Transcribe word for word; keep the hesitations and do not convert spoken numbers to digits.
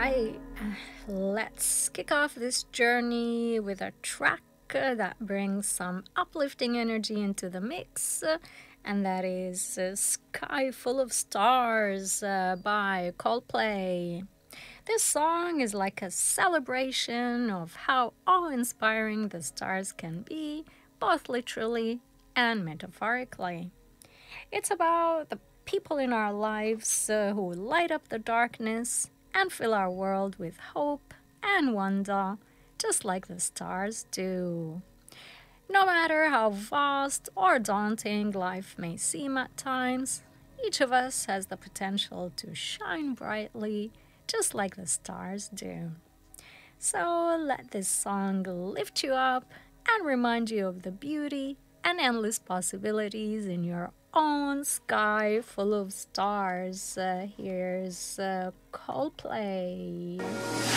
right, uh, let's kick off this journey with a track uh, that brings some uplifting energy into the mix, uh, and that is uh, Sky Full of Stars uh, by Coldplay. This song is like a celebration of how awe inspiring the stars can be, both literally and metaphorically. It's about the people in our lives uh, who light up the darkness and fill our world with hope and wonder, just like the stars do. No matter how vast or daunting life may seem at times, each of us has the potential to shine brightly, just like the stars do. So let this song lift you up and remind you of the beauty and endless possibilities in your own sky full of stars. Uh, here's uh, Coldplay.